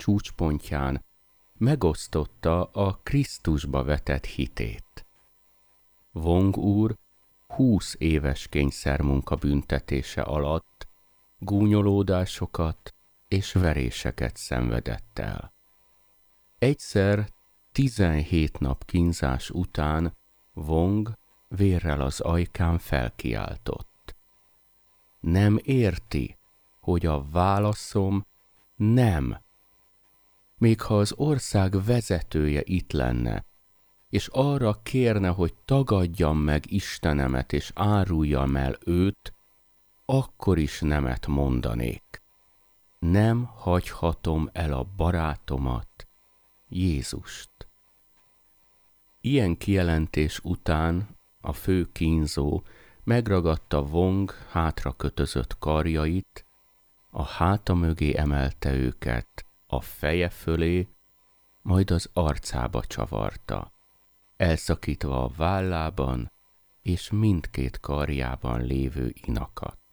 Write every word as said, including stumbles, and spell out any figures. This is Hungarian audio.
csúcspontján megosztotta a Krisztusba vetett hitét. Wong úr húsz éves kényszermunka büntetése alatt gúnyolódásokat és veréseket szenvedett el. Egyszer tizenhét nap kínzás után Wong vérrel az ajkán felkiáltott. Nem érti, hogy a válaszom nem. Még ha az ország vezetője itt lenne, és arra kérne, hogy tagadjam meg Istenemet és áruljam el őt, akkor is nemet mondanék. Nem hagyhatom el a barátomat, Jézust. Ilyen kijelentés után a fő kínzó megragadta Wong hátra kötözött karjait, a háta mögé emelte őket, a feje fölé, majd az arcába csavarta, elszakítva a vállában és mindkét karjában lévő inakat.